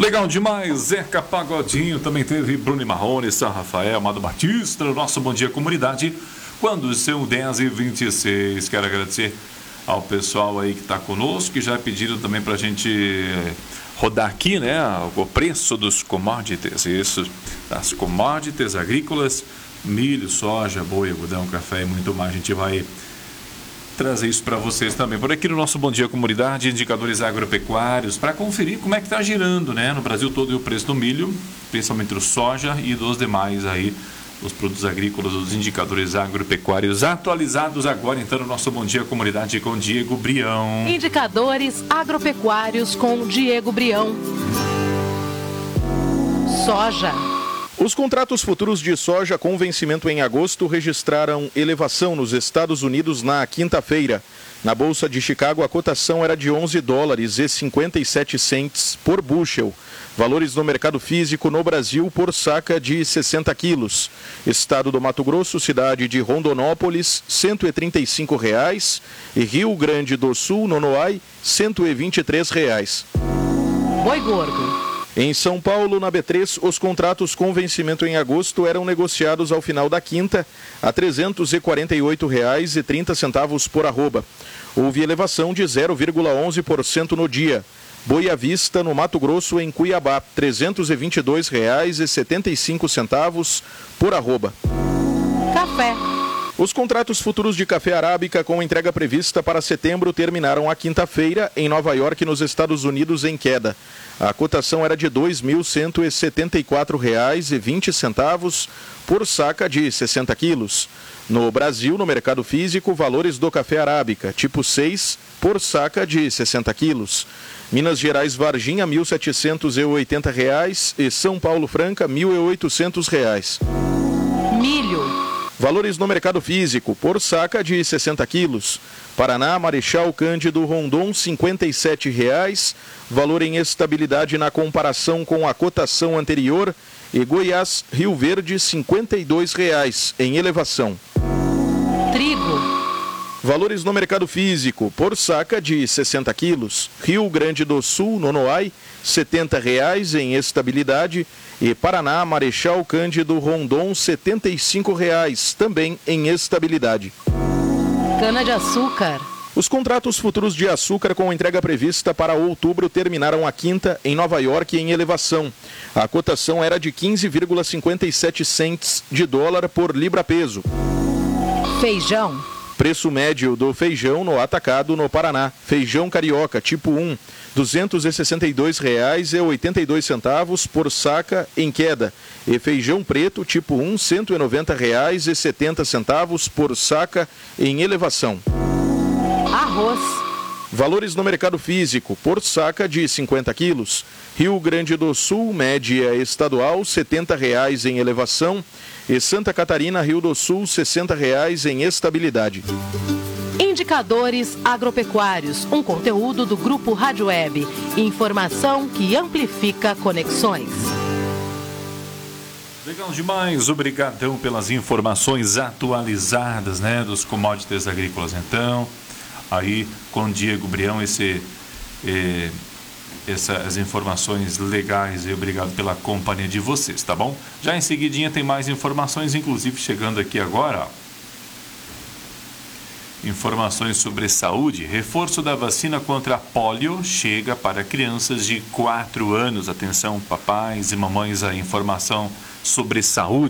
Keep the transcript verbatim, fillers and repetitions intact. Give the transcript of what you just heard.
Legal demais, Zeca Pagodinho, também teve Bruno Marrone, São Rafael, Amado Batista, no nosso Bom Dia Comunidade, quando são dez e vinte e seis. Quero agradecer ao pessoal aí que está conosco, que já pediram também para a gente rodar aqui, né, o preço dos commodities, isso, das commodities agrícolas, milho, soja, boi, algodão, café e muito mais. A gente vai trazer isso para vocês também. Por aqui no nosso Bom Dia Comunidade, indicadores agropecuários, para conferir como é que está girando, né, no Brasil todo o preço do milho, principalmente do soja e dos demais aí, os produtos agrícolas, os indicadores agropecuários atualizados agora, então, no nosso Bom Dia Comunidade com Diego Brião. Indicadores agropecuários com Diego Brião. Soja. Os contratos futuros de soja com vencimento em agosto registraram elevação nos Estados Unidos na quinta-feira. Na Bolsa de Chicago, a cotação era de onze dólares e cinquenta e sete centes por bushel. Valores no mercado físico no Brasil por saca de sessenta quilos. Estado do Mato Grosso, cidade de Rondonópolis, cento e trinta e cinco reais. E Rio Grande do Sul, Nonoai, cento e vinte e três reais. Boi gordo. Em São Paulo, na B três, os contratos com vencimento em agosto eram negociados ao final da quinta a trezentos e quarenta e oito reais e trinta centavos por arroba. Houve elevação de zero vírgula onze por cento no dia. Boi à vista, no Mato Grosso, em Cuiabá, trezentos e vinte e dois reais e setenta e cinco centavos por arroba. Café. Os contratos futuros de café arábica com entrega prevista para setembro terminaram a quinta-feira em Nova York, nos Estados Unidos, em queda. A cotação era de dois mil cento e setenta e quatro reais e vinte centavos por saca de sessenta quilos. No Brasil, no mercado físico, valores do café arábica, tipo seis, por saca de sessenta quilos. Minas Gerais Varginha, mil setecentos e oitenta reais e São Paulo Franca, mil e oitocentos reais. Milho. Valores no mercado físico, por saca de sessenta quilos. Paraná, Marechal Cândido Rondon, cinquenta e sete reais. Valor em estabilidade na comparação com a cotação anterior. E Goiás, Rio Verde, cinquenta e dois reais, em elevação. Trigo. Valores no mercado físico, por saca de sessenta quilos. Rio Grande do Sul, Nonoai, setenta reais, em estabilidade. E Paraná, Marechal Cândido Rondon, setenta e cinco reais, também em estabilidade. Cana-de-açúcar. Os contratos futuros de açúcar com entrega prevista para outubro terminaram a quinta em Nova York em elevação. A cotação era de quinze vírgula cinquenta e sete centes de dólar por libra-peso. Feijão. Preço médio do feijão no atacado no Paraná. Feijão carioca tipo um, duzentos e sessenta e dois reais e oitenta e dois centavos por saca, em queda. E feijão preto tipo um, cento e noventa reais e setenta centavos por saca, em elevação. Arroz. Valores no mercado físico, por saca de cinquenta quilos. Rio Grande do Sul, média estadual, setenta reais em elevação. E Santa Catarina, Rio do Sul, sessenta reais em estabilidade. Indicadores agropecuários, um conteúdo do Grupo Rádio Web. Informação que amplifica conexões. Legal demais, obrigadão pelas informações atualizadas, né, dos commodities agrícolas. Então, aí com Diego Brião, esse, eh, essas informações legais, e obrigado pela companhia de vocês, tá bom? Já em seguidinha tem mais informações, inclusive chegando aqui agora, ó. Informações sobre saúde. Reforço da vacina contra pólio chega para crianças de quatro anos. Atenção, papais e mamães, a informação sobre saúde.